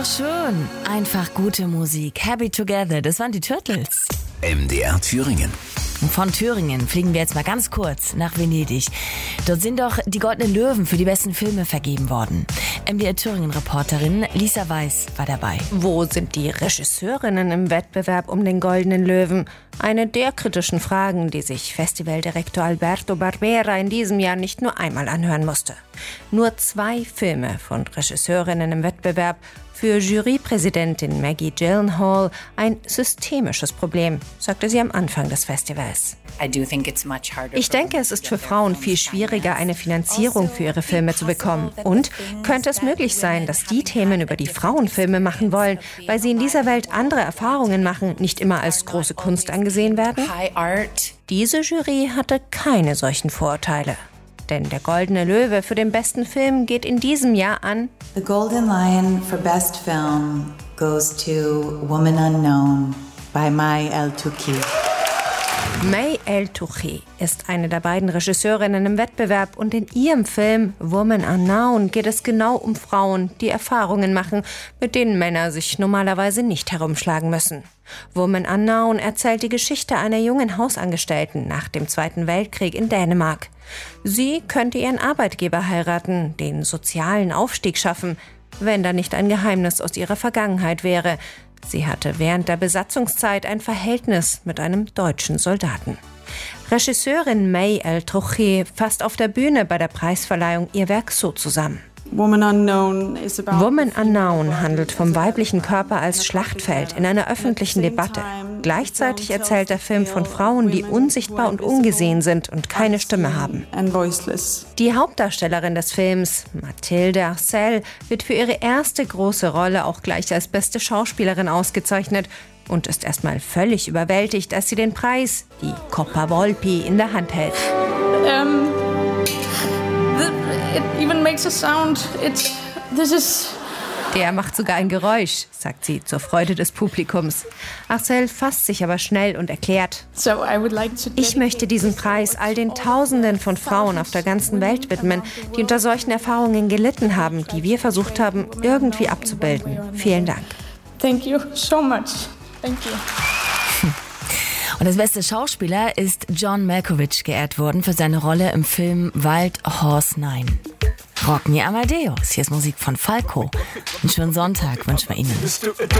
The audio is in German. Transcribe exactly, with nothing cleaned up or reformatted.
doch schon. Einfach gute Musik. Happy Together, das waren die Turtles. M D R Thüringen. Von Thüringen fliegen wir jetzt mal ganz kurz nach Venedig. Dort sind doch die Goldenen Löwen für die besten Filme vergeben worden. M D R Thüringen-Reporterin Lisa Weiß war dabei. Wo sind die Regisseurinnen im Wettbewerb um den Goldenen Löwen? Eine der kritischen Fragen, die sich Festivaldirektor Alberto Barbera in diesem Jahr nicht nur einmal anhören musste. Nur zwei Filme von Regisseurinnen im Wettbewerb. Für Jurypräsidentin Maggie Gyllenhaal ein systemisches Problem, sagte sie am Anfang des Festivals. Ich denke, es ist für Frauen viel schwieriger, eine Finanzierung für ihre Filme zu bekommen. Und könnte es möglich sein, dass die Themen, über die Frauen Filme machen wollen, weil sie in dieser Welt andere Erfahrungen machen, nicht immer als große Kunst angesehen werden? Diese Jury hatte keine solchen Vorurteile. Denn der Goldene Löwe für den besten Film geht in diesem Jahr an The Golden Lion for Best Film goes to Woman Unknown by May El-Touki. May El-Touki ist eine der beiden Regisseurinnen im Wettbewerb und in ihrem Film Woman Unknown geht es genau um Frauen, die Erfahrungen machen, mit denen Männer sich normalerweise nicht herumschlagen müssen. Woman Unknown erzählt die Geschichte einer jungen Hausangestellten nach dem Zweiten Weltkrieg in Dänemark. Sie könnte ihren Arbeitgeber heiraten, den sozialen Aufstieg schaffen, wenn da nicht ein Geheimnis aus ihrer Vergangenheit wäre. Sie hatte während der Besatzungszeit ein Verhältnis mit einem deutschen Soldaten. Regisseurin May El-Touki fasst auf der Bühne bei der Preisverleihung ihr Werk so zusammen. Woman Unknown is about Woman Unknown handelt vom weiblichen Körper als Schlachtfeld in einer öffentlichen Debatte. Gleichzeitig erzählt der Film von Frauen, die unsichtbar und ungesehen sind und keine Stimme haben. Die Hauptdarstellerin des Films, Mathilde Arcel, wird für ihre erste große Rolle auch gleich als beste Schauspielerin ausgezeichnet und ist erstmal völlig überwältigt, als sie den Preis, die Coppa Volpi, in der Hand hält. Um, the, it even makes a sound. It's, this is... Der macht sogar ein Geräusch, sagt sie zur Freude des Publikums. Arcel fasst sich aber schnell und erklärt: So I would like to Ich möchte diesen Preis all den Tausenden von Frauen auf der ganzen Welt widmen, die unter solchen Erfahrungen gelitten haben, die wir versucht haben, irgendwie abzubilden. Vielen Dank. Thank you so much. Thank you. Und als bester Schauspieler ist John Malkovich geehrt worden für seine Rolle im Film Wild Horse neun. Rock me Amadeus. Hier ist Musik von Falco. Einen schönen Sonntag wünschen wir Ihnen.